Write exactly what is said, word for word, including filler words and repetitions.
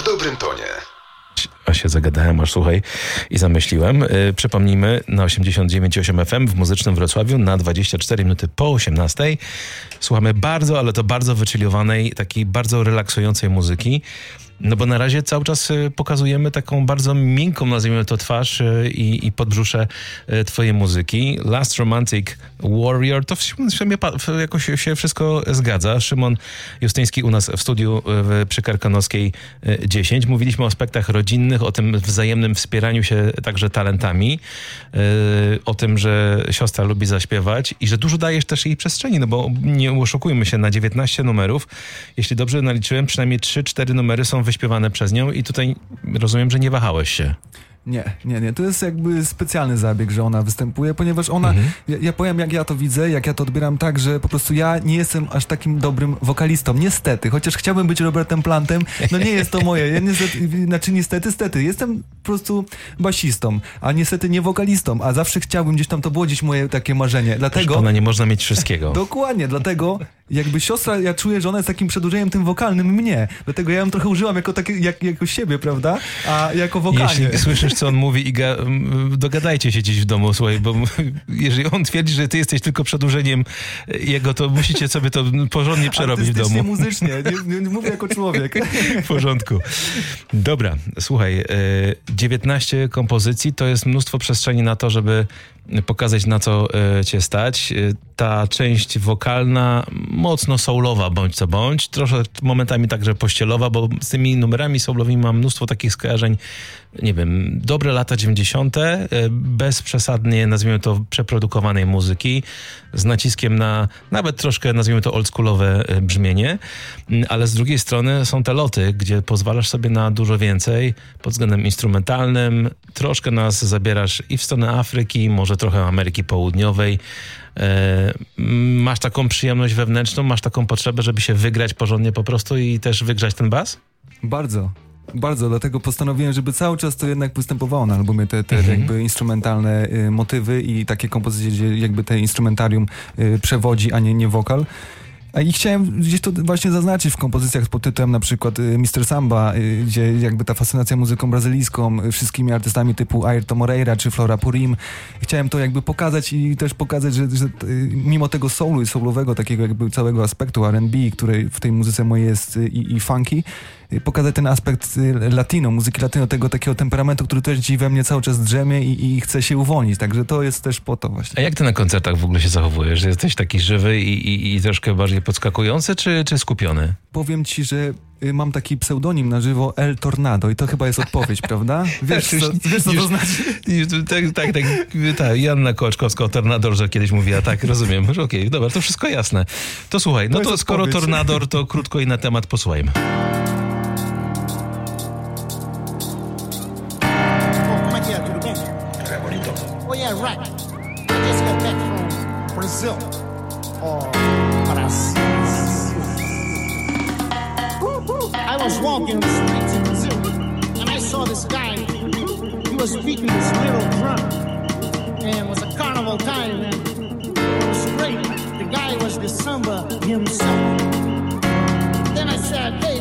dobrym tonie. A się zagadałem, aż słuchaj i zamyśliłem. Yy, przypomnijmy, na osiemdziesiąt dziewięć przecinek osiem F M w Muzycznym Wrocławiu na dwadzieścia cztery minuty po osiemnastej. Słuchamy bardzo, ale to bardzo wychillowanej, takiej bardzo relaksującej muzyki. No bo na razie cały czas pokazujemy taką bardzo miękką, nazwijmy to, twarz i, i podbrzusze twojej muzyki. Last Romantic Warrior, to w sumie jakoś się wszystko zgadza. Szymon Justyński u nas w studiu przy Karkonoskiej dziesięć. Mówiliśmy o aspektach rodzinnych, o tym wzajemnym wspieraniu się także talentami, o tym, że siostra lubi zaśpiewać i że dużo dajesz też jej przestrzeni, no bo nie oszukujmy się, na dziewiętnaście numerów, jeśli dobrze naliczyłem, przynajmniej trzy cztery numery są wyśpiewane przez nią i tutaj rozumiem, że nie wahałeś się. Nie, nie, nie. To jest jakby specjalny zabieg, że ona występuje, ponieważ ona, mhm. ja, ja powiem jak ja to widzę, jak ja to odbieram tak, że po prostu ja nie jestem aż takim dobrym wokalistą. Niestety, chociaż chciałbym być Robertem Plantem, no nie jest to moje. Ja niestety, znaczy niestety, stety. Jestem po prostu basistą, a niestety nie wokalistą, a zawsze chciałbym gdzieś tam, to było gdzieś moje takie marzenie. Dlatego... Ona nie można mieć wszystkiego. Dokładnie, dlatego jakby siostra, ja czuję, że ona jest takim przedłużeniem tym wokalnym mnie. Dlatego ja ją trochę użyłam jako, takie, jak, jako siebie, prawda? A jako wokalnie. Jeśli słyszysz, co on mówi i ga, dogadajcie się gdzieś w domu, słuchaj, bo jeżeli on twierdzi, że ty jesteś tylko przedłużeniem jego, to musicie sobie to porządnie przerobić w domu. Muzycznie, nie, nie mówię jako człowiek. W porządku. Dobra, słuchaj, dziewiętnaście kompozycji to jest mnóstwo przestrzeni na to, żeby pokazać, na co cię stać. Ta część wokalna, mocno soulowa bądź co bądź, trochę momentami także pościelowa, bo z tymi numerami soulowymi mam mnóstwo takich skojarzeń, nie wiem, dobre lata dziewięćdziesiąte, bez przesadnie, nazwijmy to, przeprodukowanej muzyki, z naciskiem na nawet troszkę, nazwijmy to, oldschoolowe brzmienie, ale z drugiej strony są te loty, gdzie pozwalasz sobie na dużo więcej pod względem instrumentalnym, troszkę nas zabierasz i w stronę Afryki, może trochę Ameryki Południowej. Masz taką przyjemność wewnętrzną, masz taką potrzebę, żeby się wygrać porządnie po prostu i też wygrzać ten bas? Bardzo. Bardzo, dlatego postanowiłem, żeby cały czas to jednak występowało na albumie, te, te mhm. jakby instrumentalne y, motywy i takie kompozycje, gdzie jakby te instrumentarium y, przewodzi, a nie, nie wokal. A i chciałem gdzieś to właśnie zaznaczyć w kompozycjach pod tytułem na przykład y, mister Samba, y, gdzie jakby ta fascynacja muzyką brazylijską, y, wszystkimi artystami typu Ayrton Moreira czy Flora Purim. Chciałem to jakby pokazać i też pokazać, że, że y, mimo tego soulu i soulowego takiego jakby całego aspektu R and B, który w tej muzyce mojej jest y, i funky, y, pokazać ten aspekt y, latino, muzyki latino, tego takiego temperamentu, który też dziś we mnie cały czas drzemie i, i chce się uwolnić. Także to jest też po to właśnie. A jak ty na koncertach w ogóle się zachowujesz? Że jesteś taki żywy i, i, i troszkę bardziej podskakujący, czy, czy skupiony? Powiem ci, że y, mam taki pseudonim na żywo El Tornado i to chyba jest odpowiedź, prawda? Wiesz, co, wiesz co to znaczy? Tak, tak, tak. Ta, Janna Kołaczkowska o Tornadorze kiedyś mówiła, tak, rozumiem. Okej, okay, dobra, to wszystko jasne. To słuchaj, no to, to skoro odpowiedź. Tornador, to krótko i na temat posłuchajmy. Oh yeah, right. I just got back from Brazil. Or Brasil. I was walking the streets in Brazil, and I saw this guy. He was speaking this little drum, and it was a carnival time, and it was great. The guy was the samba himself. Then I said, hey.